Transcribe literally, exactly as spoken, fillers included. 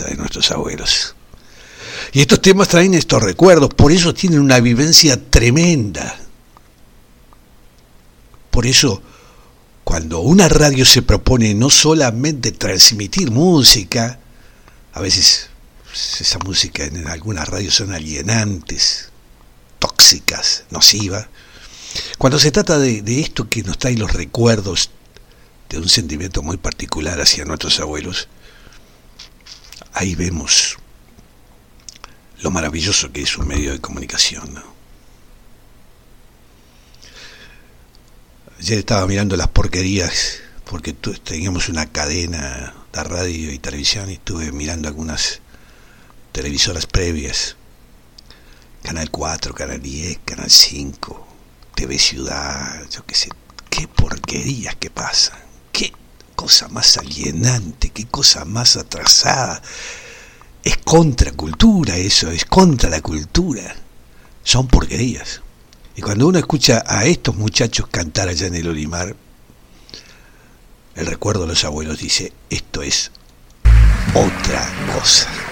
casa de nuestros abuelos. Y estos temas traen estos recuerdos, por eso tienen una vivencia tremenda. Por eso, cuando una radio se propone no solamente transmitir música, a veces esa música en algunas radios son alienantes, tóxicas, nocivas. Cuando se trata de, de esto que nos trae los recuerdos de un sentimiento muy particular hacia nuestros abuelos, ahí vemos lo maravilloso que es un medio de comunicación, ¿no? Ayer estaba mirando las porquerías, porque teníamos una cadena de radio y televisión, y estuve mirando algunas televisoras previas, Canal cuatro, Canal diez, Canal cinco, T V Ciudad, yo qué sé, qué porquerías que pasan, qué cosa más alienante, qué cosa más atrasada. Es contracultura eso, es contra la cultura. Son porquerías. Y cuando uno escucha a estos muchachos cantar allá en el Olimar, el recuerdo de los abuelos dice, esto es otra cosa.